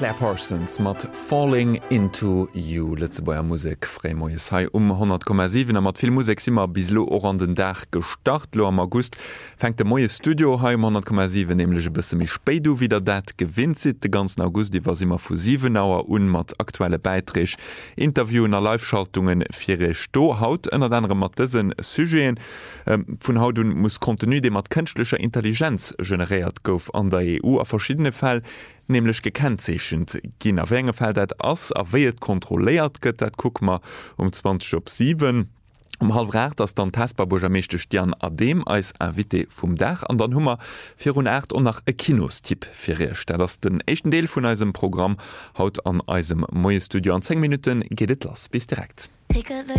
Claire Parsons mat Falling into You Lützeburger Musik frei moes hai 100,7 mat viel Musik simmer bislo or an den Dach gestart lo am August fängt de moie Studio ha 100,7 nämlichlege bisse mich spéidu wieder dat gewinnt si de ganzen August die war immer vu 7 Auer un mat aktuelle Beitrich Interviewen a Live-Schaltungen fir Sto haut ënner andere matëssen Sugéen vun haut muss kontinu de mat kënchtlecher Intelligenz generiert gouf an der EU a verschiedene Fäll nämlich gekennzeichnet ginn a wenge fällt dat ass aéiet kontroléiert gëtt dat guck ma 20:07 halb ass dann testbarburger meeschte Stern a dem als Invité vum Dach an dann hummer 408 und nach e Kinostipp firrecht. Dats den echten Deel vun eisem Programm haut an eisem Moie Studio an 10 Minuten geet lass bis direkt.